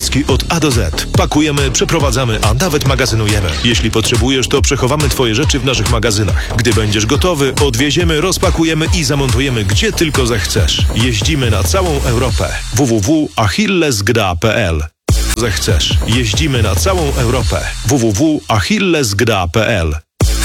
Polski od A do Z. Pakujemy, przeprowadzamy, a nawet magazynujemy. Jeśli potrzebujesz, to przechowamy Twoje rzeczy w naszych magazynach. Gdy będziesz gotowy, odwieziemy, rozpakujemy i zamontujemy gdzie tylko zechcesz. Jeździmy na całą Europę. www.achillesgda.pl Zechcesz. Jeździmy na całą Europę. www.achillesgda.pl